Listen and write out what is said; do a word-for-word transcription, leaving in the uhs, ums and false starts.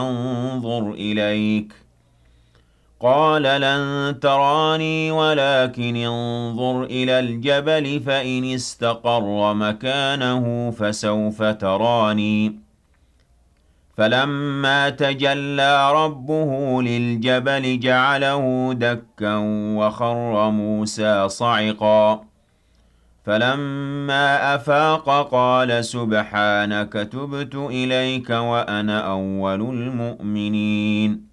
انظر إليك قال لن تراني ولكن انظر إلى الجبل فإن استقر مكانه فسوف تراني فلما تجلى ربه للجبل جعله دكا وخر موسى صعقا فلما أفاق قال سبحانك تبت إليك وأنا أول المؤمنين